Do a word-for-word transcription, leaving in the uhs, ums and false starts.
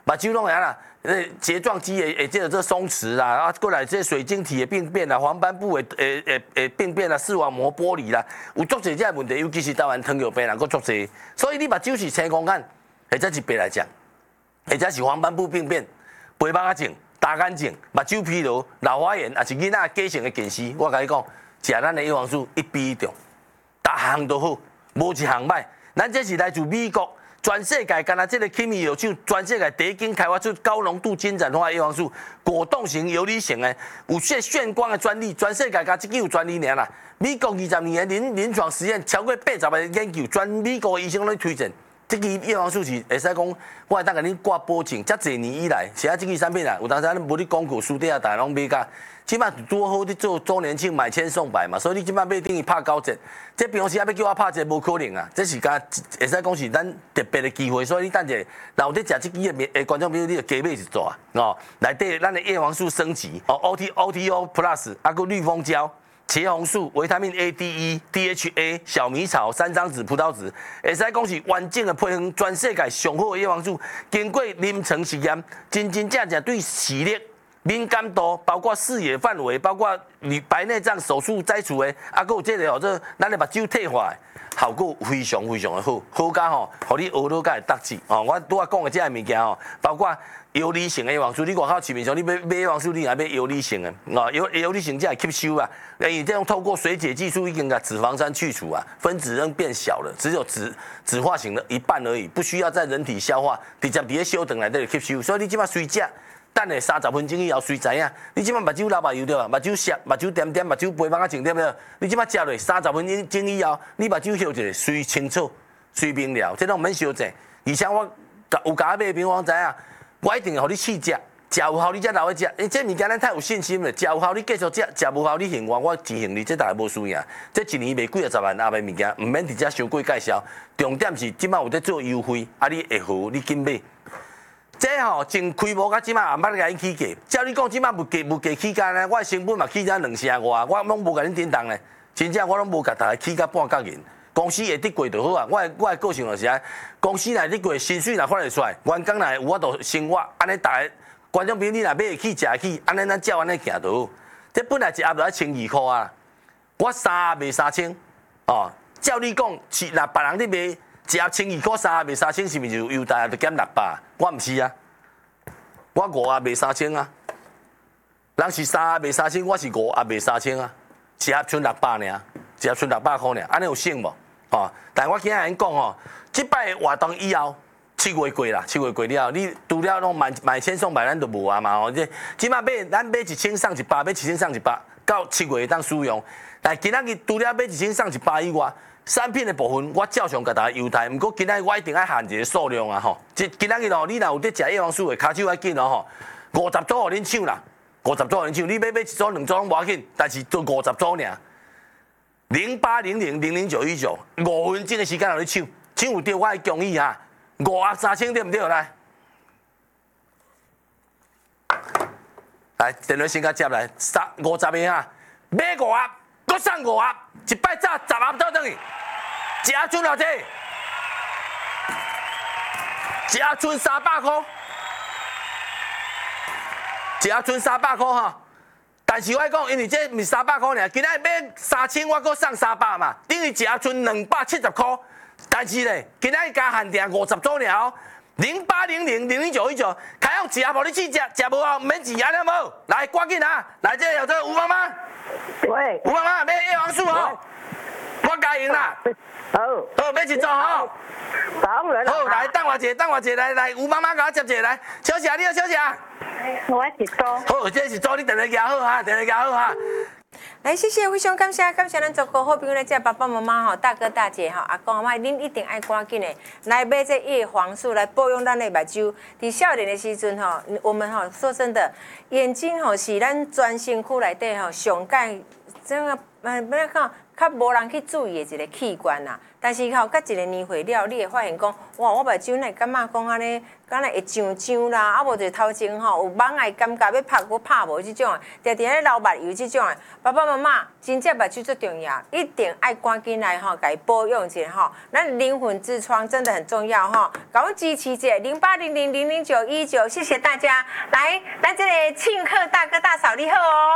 目睭拢会啊啦，呃，睫状肌会会这个这松弛啦，啊，过来这水晶体的病变啦，黄斑部的诶诶诶病变啦，视网膜剥离啦，有足侪这问题，尤其是台湾糖尿病人佫足侪，所以你目睭是青光眼，或者是白内障，或者是黄斑部病变、白目症、大眼症、目睭疲劳、老花眼，也是囡仔畸形的近视，我甲你讲，食咱的叶黄素一比一中，逐项都好，无一项歹。咱这是来自美国。 全世界，干那这个 Kimi 药厂，全世界第一间开发出高浓度金盏花叶黄素果冻型、游离型的，有炫炫光的专利，全世界加这个有专利尔啦。美国二十年的临临床实验，超过八十个研究，全美国的医生拢推荐。这个叶黄素是会使讲，我会当甲你挂保证，遮侪年以来，写这个产品啊，有当时咱无咧广告书底下，大家拢买甲。 即摆多好，你做周年庆买千送百嘛，所以你即摆买等于拍九折。这平时还要叫我拍折，无可能啊！这是甲会使讲是咱特别的机会，所以你等者，若有咧食这支的诶观众朋友，你就加买一组啊！哦，内底咱的叶黄素升级哦 ，O T O T O Plus， 啊个绿蜂胶、茄红素、维他命 A、D、E、D H A、小米草、三张子、葡萄籽，会使讲是完整的配方，全世界上好的叶黄素，经过临床实验，真真正正对视力。 敏感度包括视野范围，包括你白内障手术摘除的，啊，还有这个哦，这咱的目睭退化的，效果非常非常的好，好甲吼，互你学到甲会得志哦。我拄仔讲的这个物件吼，包括游离型的叶黄素，你外口市面上你买买叶黄素，你也买游离型的，哦，游游离型才会吸收啊。因为这种透过水解技术已经把脂肪酸去除啊，分子仍变小了，只有脂脂化型的一半而已，不需要在人体消化，直接伫咧小肠内底吸收，所以你即摆随食。 等下三十分钟以后，随知影。你即摆目睭流目油对吧？目睭涩，目睭点点，目睭白目啊，情对不对？你即摆食落三十分钟以后，你目睭休一下，随清楚，随明了，这种毋免烧济。而且我有甲我买平方知影，我一定会互你试食，食有效你才留去食。因这物件咱太有信心了，食有效你继续食，食无效你幸我，我只幸你，这大家无输赢。这一年卖几啊十万阿的物件，毋免直接伤贵介绍。重点是即摆有在做优惠，啊你会好你紧买。 这吼从开幕到即摆也捌甲因起价，照你讲即摆物价物价起价呢，我成本嘛起价两成外，我拢无甲恁叮当咧，真正我拢无甲大家起价半角银。公司会得过就好啊，我我的个性就是啊，公司内得过薪水若发得出来，员工内有法度生活，安尼大家观众朋友你若买得起食得起，安尼咱照安尼行就好。这本来一盒就要千二块啊，我三盒卖三千，哦，照你讲是若别人咧卖。 一盒千二块，三盒卖三千，是毋是就优待就减六百？我毋是啊，我五盒卖三千啊。人是三盒卖三千，我是五盒卖三千啊。一盒剩六百尔，一盒剩六百块尔，安尼有省无？哦，但是我今仔因讲吼，即摆活动以后，七月过啦，七月过了，你除了拢买买千送百，咱就无啊嘛吼。这即摆买咱买一千送一百，买一千送一百，到七月会当使用。但今仔日除了买一千送一百以外， 产品的部分，我照常甲大家优待，毋过今仔我一定爱限一个数量啊吼！即今仔日哦，你若有伫食叶黄素的，骹手要紧哦吼，五十组互恁抢啦，五十组互恁抢，你买买一组两组拢无要紧，但是做五十组尔。零八零零零零九一九，五分钟的时间互你抢，抢有对我的建议哈，五盒三千对毋对？来，来电话先甲接来，三五十个哈，买五盒，搁送五盒，一摆炸十盒倒转去。 一盒剩偌济？一盒剩三百块，一盒剩三百块哈。但是我讲，因为这毋是三百块尔，今仔买三千，我搁送三百嘛，等于一盒剩两百七十块。但是咧，今仔加限定五十组尔哦。零八零零零零九一九，开放一盒互你去食，食无后免钱，安尼无？来，赶紧啊！来，这有这吴妈妈， 喂， 吴妈妈买叶黄素哦，我加赢啦。 好， 好，买一组吼。 当然啦。 好，来等我一下，等我一下，来来，吴妈妈甲我接一下来。小姐，你好，小姐。 我一组。 好，这是组你电话夹好哈，电话夹好哈。 来，谢谢，非常感谢，感谢咱做好好朋友来这爸爸妈妈吼，大哥大姐吼，阿公阿妈，恁一定爱赶紧的来买这叶黄素来保养咱的目睭。伫少年的时阵吼，我们吼说真的，眼睛吼是咱全身躯内底吼上盖这个呃，不要讲，较无人去注意的一个器官啦。但是吼，甲一个年岁了，你会发现讲，哇，我目睭内感觉讲安尼，敢若会痒痒啦，啊无就是头前吼有蠓的感觉，要拍佫拍无即种的，常常咧流目油即种的。爸爸妈妈，真正目睭最重要，一定爱赶紧来吼，甲伊保养一下吼。咱灵魂之窗真的很重要吼，甲我支持者零八零零零零九一九，谢谢大家。来，咱这个庆贺大哥大嫂你好哦。